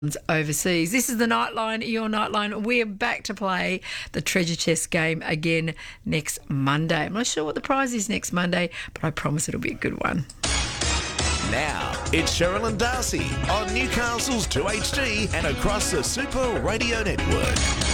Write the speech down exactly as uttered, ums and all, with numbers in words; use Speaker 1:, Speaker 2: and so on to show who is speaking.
Speaker 1: overseas. This is the Nightline, your Nightline. We're back to play the treasure chest game again next Monday. I'm not sure what the prize is next Monday, but I promise it'll be a good one.
Speaker 2: Now, it's Cheryl and Darcy on Newcastle's two H D and across the Super Radio Network.